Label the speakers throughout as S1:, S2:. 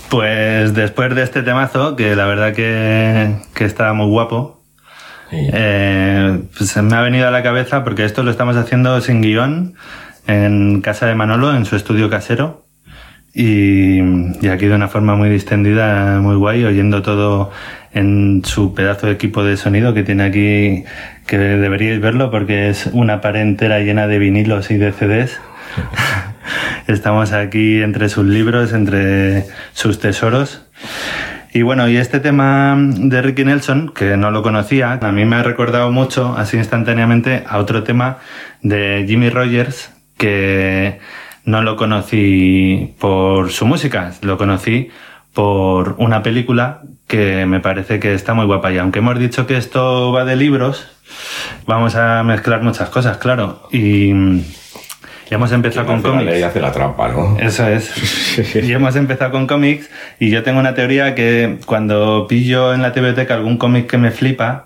S1: Pues después de este temazo, que la verdad que está muy guapo, sí. Pues me ha venido a la cabeza porque esto lo estamos haciendo sin guión en casa de Manolo, en su estudio casero, y aquí de una forma muy distendida, muy guay, oyendo todo en su pedazo de equipo de sonido que tiene aquí, que deberíais verlo porque es una pared entera llena de vinilos y de CDs. Estamos aquí entre sus libros, entre sus tesoros. Y bueno, y este tema de Ricky Nelson, que no lo conocía, a mí me ha recordado mucho, así instantáneamente, a otro tema de Jimmy Rogers, que no lo conocí por su música, lo conocí por una película que me parece que está muy guapa. Y aunque hemos dicho que esto va de libros, vamos a mezclar muchas cosas, claro. Y hemos empezado con cómics.
S2: La ley hace la trampa, ¿no?
S1: Eso es. Y hemos empezado con cómics, y yo tengo una teoría que cuando pillo en la biblioteca algún cómic que me flipa,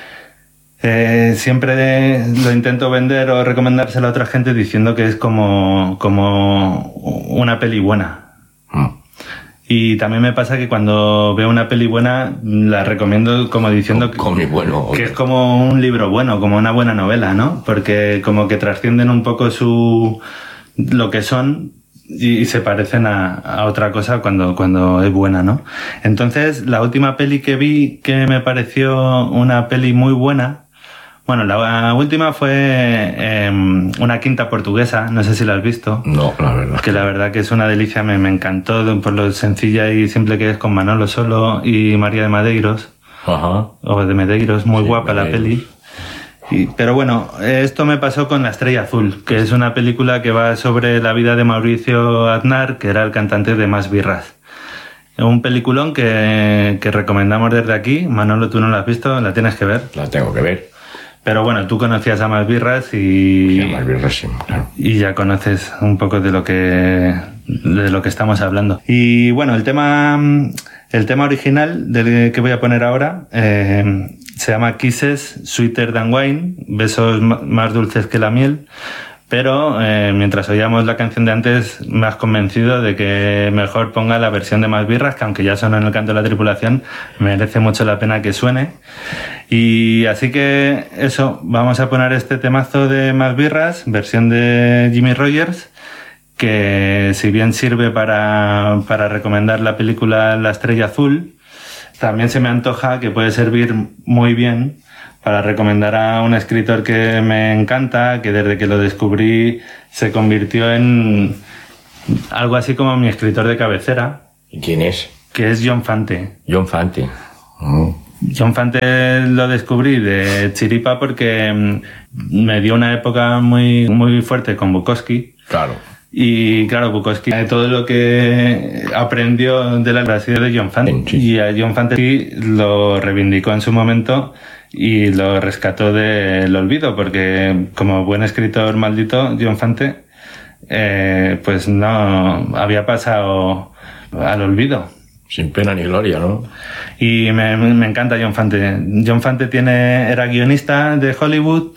S1: siempre lo intento vender o recomendárselo a otra gente diciendo que es como una peli buena. Y también me pasa que cuando veo una peli buena la recomiendo como diciendo que es como un libro bueno, como una buena novela, ¿no? Porque como que trascienden un poco lo que son y se parecen a otra cosa cuando es buena, ¿no? Entonces, la última peli que vi que me pareció una peli muy buena, bueno, la última fue Una quinta portuguesa, no sé si la has visto.
S2: No, la verdad.
S1: Que la verdad que es una delicia, me encantó por lo sencilla y simple que es, con Manolo Solo y María de Medeiros.
S2: Ajá.
S1: O de Medeiros, muy guapa
S2: Medeiros.
S1: La peli. Pero bueno, esto me pasó con La estrella azul, que es una película que va sobre la vida de Mauricio Aznar, que era el cantante de Más birras. Un peliculón que recomendamos desde aquí. Manolo, tú no la has visto, la tienes que ver.
S2: La tengo que ver.
S1: Pero bueno, tú conocías a Más birras y...
S2: Sí, Más birras, sí, claro.
S1: Y ya conoces un poco de lo que estamos hablando. Y bueno, el tema original del que voy a poner ahora se llama Kisses Sweeter Than Wine, besos más dulces que la miel. Pero mientras oíamos la canción de antes me has convencido de que mejor ponga la versión de Más birras, que aunque ya suena en el canto de la tripulación, merece mucho la pena que suene. Y así que eso, vamos a poner este temazo de Más birras, versión de Jimmy Rogers, que si bien sirve para recomendar la película La estrella azul, también se me antoja que puede servir muy bien para recomendar a un escritor que me encanta, que desde que lo descubrí se convirtió en algo así como mi escritor de cabecera.
S2: ¿Y quién es?
S1: Que es John Fante.
S2: John Fante.
S1: John Fante lo descubrí de chiripa porque me dio una época muy, muy fuerte con Bukowski.
S2: Claro.
S1: Y claro, Bukowski, todo lo que aprendió de la clase de John Fante.
S2: Sí.
S1: Y a John Fante lo reivindicó en su momento y lo rescató del olvido, porque como buen escritor maldito, John Fante, pues no había pasado al olvido.
S2: Sin pena ni gloria, ¿no?
S1: Y me encanta John Fante. John Fante era guionista de Hollywood.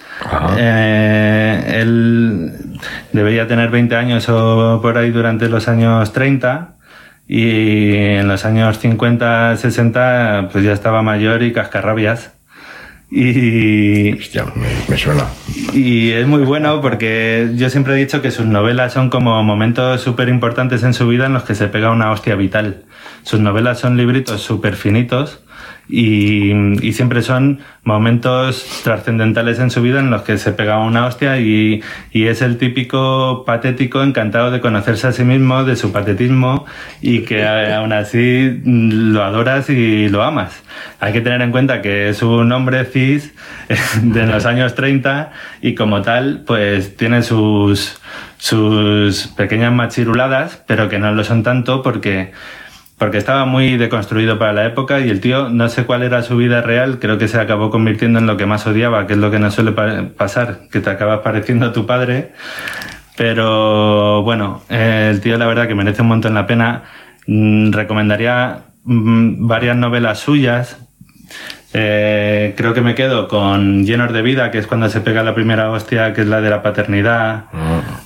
S1: Él debería tener 20 años o por ahí durante los años 30. Y en los años 50, 60, pues ya estaba mayor y cascarrabias. Y...
S2: Hostia, me suena.
S1: Y es muy bueno porque yo siempre he dicho que sus novelas son como momentos súper importantes en su vida en los que se pega una hostia vital. Sus novelas son libritos súper finitos y siempre son momentos trascendentales en su vida en los que se pega una hostia y es el típico patético encantado de conocerse a sí mismo, de su patetismo, y que aún así lo adoras y lo amas. Hay que tener en cuenta que es un hombre cis de los años 30 y como tal pues tiene sus pequeñas machiruladas, pero que no lo son tanto porque estaba muy deconstruido para la época y el tío, no sé cuál era su vida real, creo que se acabó convirtiendo en lo que más odiaba, que es lo que nos suele pasar, que te acabas pareciendo a tu padre. Pero bueno, el tío la verdad que merece un montón la pena. Recomendaría varias novelas suyas. Creo que me quedo con Llenos de vida, que es cuando se pega la primera hostia, que es la de la paternidad.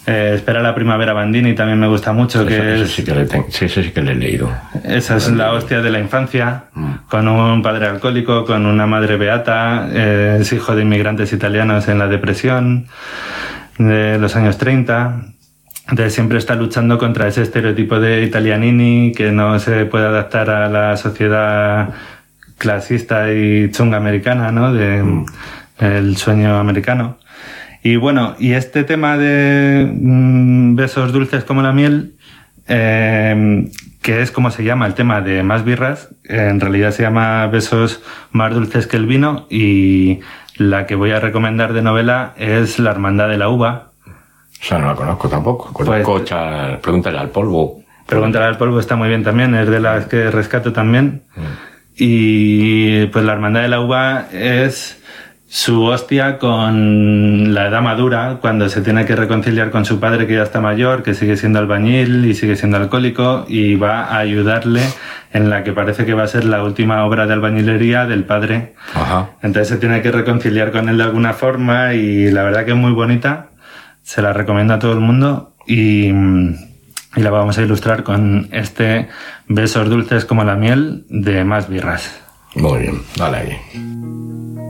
S1: Espera la primavera Bandini también me gusta mucho,
S2: Eso sí que le he leído.
S1: Esa es la hostia de la infancia, con un padre alcohólico, con una madre beata, es hijo de inmigrantes italianos en la depresión de los años 30. Entonces siempre está luchando contra ese estereotipo de italianini que no se puede adaptar a la sociedad clasista y chunga americana, ¿no? El sueño americano. Y bueno, y este tema de besos dulces como la miel, que es como se llama el tema de Más birras, en realidad se llama Besos más dulces que el vino, y la que voy a recomendar de novela es La hermandad de la uva.
S2: O sea, no la conozco tampoco. Conozco Pregúntale al polvo.
S1: Pregúntale al polvo está muy bien también, es de las que rescato también. Y pues La hermandad de la uva es su hostia con la edad madura, cuando se tiene que reconciliar con su padre que ya está mayor, que sigue siendo albañil y sigue siendo alcohólico, y va a ayudarle en la que parece que va a ser la última obra de albañilería del padre.
S2: Ajá.
S1: Entonces se tiene que reconciliar con él de alguna forma, y la verdad que es muy bonita, se la recomiendo a todo el mundo, y la vamos a ilustrar con este Besos dulces como la miel de Más birras.
S2: Muy bien, dale ahí.